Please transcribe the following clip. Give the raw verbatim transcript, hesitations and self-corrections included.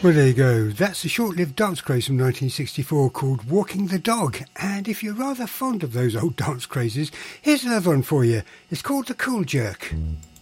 Well, there you go. That's a short-lived dance craze from nineteen sixty-four called Walking the Dog. And if you're rather fond of those old dance crazes, here's another one for you. It's called the Cool Jerk.